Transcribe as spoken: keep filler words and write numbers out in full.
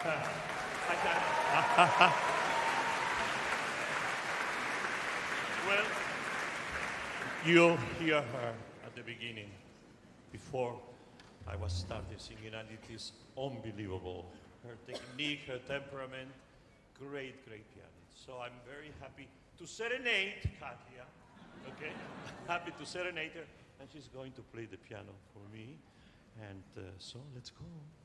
I can. Well, you hear her at the beginning, before I was started singing, and it is unbelievable. Her technique, her temperament, great, great pianist. So I'm very happy to serenade Katia, okay? Happy to serenade her, and she's going to play the piano for me. And uh, so let's go.